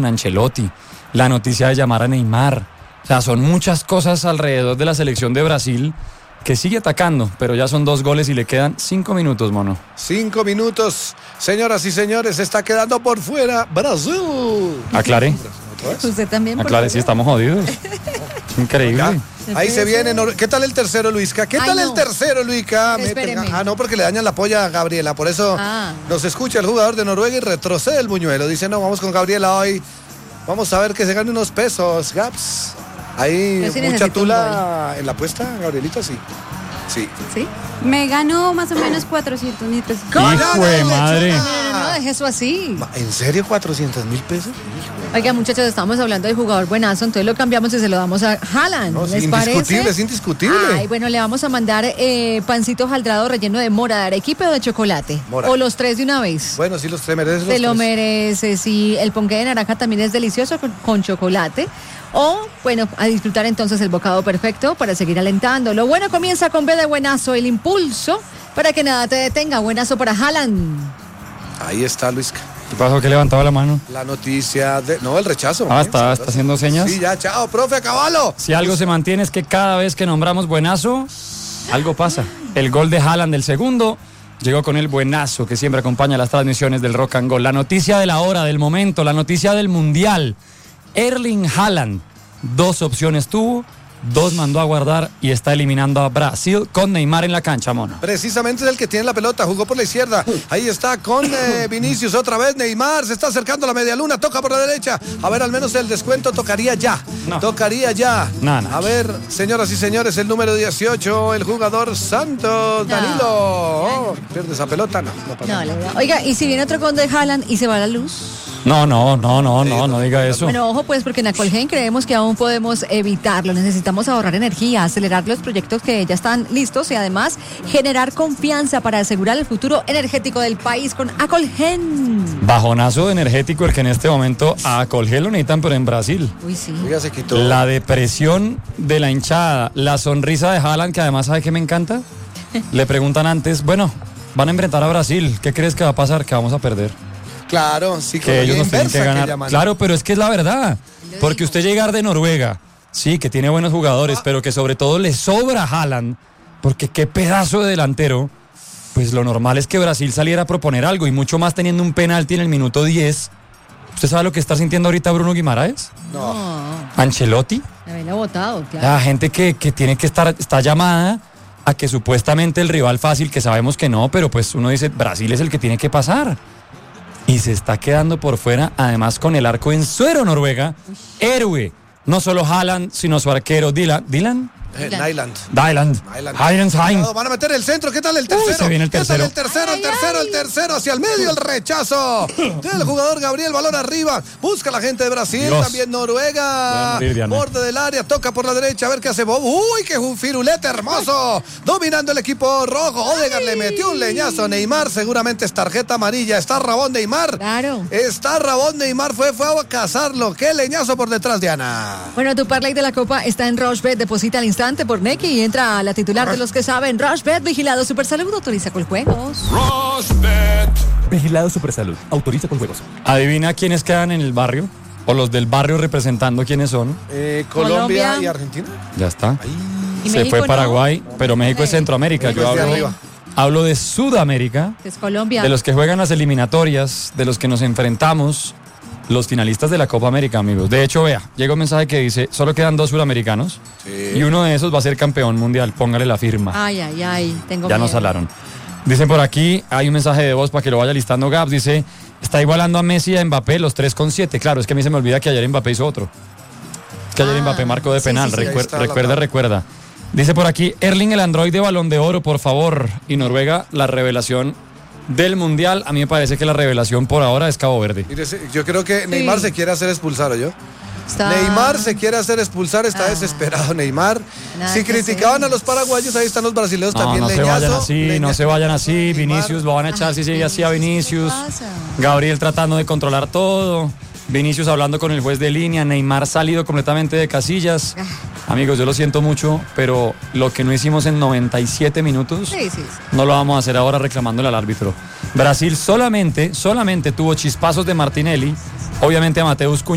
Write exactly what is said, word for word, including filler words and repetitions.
Ancelotti, la noticia de llamar a Neymar. O sea, son muchas cosas alrededor de la selección de Brasil que sigue atacando, pero ya son dos goles y le quedan cinco minutos, mono. Cinco minutos. Señoras y señores, está quedando por fuera Brasil. Aclaré. Usted también. Aclaré, sí, estamos jodidos. Increíble. Ya. Ahí se viene. ¿Qué tal el tercero, Luisca? ¿Qué tal Ay, no. el tercero, Luisca? Espéreme. Ah, no, porque le dañan la polla a Gabriela. Por eso ah. nos escucha el jugador de Noruega y retrocede el buñuelo. Dice, no, vamos con Gabriela hoy. Vamos a ver que se gane unos pesos, Gaps. Hay sí mucha tula en la apuesta, Gabrielita, sí. Sí. ¿Sí? Me ganó más o menos cuatrocientos mil pesos. ¡Hijo de madre! No, no, no, deje eso así. ¿En serio cuatrocientos mil pesos? Oiga, muchachos, estamos hablando del jugador buenazo, entonces lo cambiamos y se lo damos a Haaland. No, ¿Les sí, parece? Indiscutible, es indiscutible. Ay, bueno, le vamos a mandar eh, pancito jaldrado relleno de mora, de arequipe o de chocolate. Mora. O los tres de una vez. Bueno, sí, los tres mereces. Se lo merece, sí. El ponqué de naranja también es delicioso con, con chocolate. O, bueno, a disfrutar entonces el bocado perfecto para seguir alentando. Lo bueno comienza con B de buenazo, el impulso para que nada te detenga. Buenazo para Haaland. Ahí está, Luis. ¿Qué pasó? ¿Que levantaba la mano? La noticia de... No, el rechazo. Ah, está, está haciendo señas. Sí, ya, chao, profe, acabalo. Si algo se mantiene es que cada vez que nombramos buenazo, algo pasa. El gol de Haaland del segundo llegó con el buenazo que siempre acompaña las transmisiones del Rock and Gold. La noticia de la hora, del momento, la noticia del Mundial. Erling Haaland, dos opciones tuvo, dos mandó a guardar y está eliminando a Brasil con Neymar en la cancha, mono. Precisamente es el que tiene la pelota, jugó por la izquierda. Ahí está con eh, Vinicius otra vez. Neymar se está acercando a la media luna, toca por la derecha. A ver, al menos el descuento tocaría ya. No. Tocaría ya. No, no. A ver, señoras y señores, el número dieciocho, el jugador Santos, Danilo. No. Oh, ¿pierde esa pelota? No, no pasa no, nada. Oiga, ¿y si viene otro gol de Haaland y se va la luz? No, no, no, no, no, no diga eso. Bueno, ojo pues, porque en Acolgen creemos que aún podemos evitarlo. Necesitamos ahorrar energía, acelerar los proyectos que ya están listos y además generar confianza para asegurar el futuro energético del país con Acolgen. Bajonazo energético el que en este momento a Acolgen lo necesitan, pero en Brasil. Uy, sí. Ya se quitó. La depresión de la hinchada, la sonrisa de Haaland, que además, ¿sabe qué me encanta? Le preguntan antes, bueno, van a enfrentar a Brasil, ¿qué crees que va a pasar? Que vamos a perder. Claro, sí, que ellos nos tienen que ganar. Que claro, pero es que es la verdad. Porque usted llegar de Noruega, sí, que tiene buenos jugadores, ah. pero que sobre todo le sobra a Haaland, porque qué pedazo de delantero, pues lo normal es que Brasil saliera a proponer algo, y mucho más teniendo un penalti en el minuto diez. ¿Usted sabe lo que está sintiendo ahorita Bruno Guimaraes? No. Ancelotti. Haberlo votado, claro. La gente que, que tiene que estar, está llamada a que supuestamente el rival fácil, que sabemos que no, pero pues uno dice, Brasil es el que tiene que pasar. Y se está quedando por fuera, además con el arco en suero Noruega. Uy. Héroe, no solo Haaland, sino su arquero Dylan. ¿Dylan? Eh, Nyland. Dylan. Nyland. Van a meter el centro. ¿Qué tal el tercero? Uy, se viene el tercero. ¿Qué tal el tercero? Ay, el tercero, ay. el tercero. Hacia el medio el rechazo del jugador Gabriel. Balón arriba. Busca la gente de Brasil. Dios. También Noruega. Morir, borde del área. Toca por la derecha. A ver qué hace Bob. Uy, qué un firulete hermoso. Dominando el equipo rojo. Odegaard le metió un leñazo. Neymar seguramente es tarjeta amarilla. Está Rabón Neymar. Claro. Está Rabón Neymar. Fue, fue a cazarlo. Qué leñazo por detrás de Ana. Bueno, tu parlay de la Copa está en Rochebet. Deposita al instante por Neki y entra a la titular de los que saben. Rochebet, vigilado Supersalud, autoriza con juegos. Rochebet, vigilado Supersalud, autoriza con juegos. ¿Adivina quiénes quedan en el barrio? O los del barrio representando quiénes son. Eh, Colombia, Colombia y Argentina. Ya está. ¿Y Se México, fue Paraguay, no? pero México es Centroamérica. México Yo es hablo, hablo de Sudamérica. Es Colombia. De los que juegan las eliminatorias, de los que nos enfrentamos. Los finalistas de la Copa América, amigos. De hecho, vea, llega un mensaje que dice, solo quedan dos suramericanos, sí, y uno de esos va a ser campeón mundial, póngale la firma. Ay, ay, ay, tengo Ya miedo. nos hablaron. Dicen por aquí, hay un mensaje de voz para que lo vaya listando Gabs, dice, está igualando a Messi y a Mbappé, los tres con siete. Claro, es que a mí se me olvida que ayer Mbappé hizo otro. Es que ayer ah, Mbappé marcó de penal, sí, sí, sí, Recuer recuerda, recuerda. Dice por aquí, Erling el androide Balón de Oro, por favor. Y Noruega, la revelación del Mundial. A mí me parece que la revelación por ahora es Cabo Verde. Mire, yo creo que sí. Neymar se quiere hacer expulsar, ¿o yo? Está... Neymar se quiere hacer expulsar, está ah. desesperado Neymar. Nada si criticaban a los paraguayos, ahí están los brasileños no, también. No leñazo, se vayan así, leñazo. no se vayan así. Neymar. Vinicius lo van a echar si sigue así a Vinicius. Gabriel tratando de controlar todo. Vinicius hablando con el juez de línea. Neymar salido completamente de casillas. Amigos, yo lo siento mucho, pero lo que no hicimos en noventa y siete minutos, sí, sí, sí. no lo vamos a hacer ahora reclamándole al árbitro. Brasil solamente, solamente tuvo chispazos de Martinelli. Obviamente a Mateus Cunha